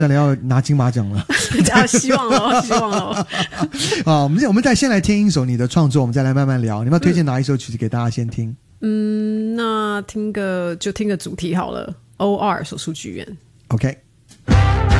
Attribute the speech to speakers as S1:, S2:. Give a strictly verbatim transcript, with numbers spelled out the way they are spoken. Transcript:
S1: 要拿金马奖了
S2: 啊，希望咯希望咯
S1: 好，我们我们再先来听一首你的创作，我们再来慢慢聊。你要不要推荐哪一首曲子给大家先听？
S2: 嗯，那听个就听个主题好了， O R 手术剧院。
S1: OK。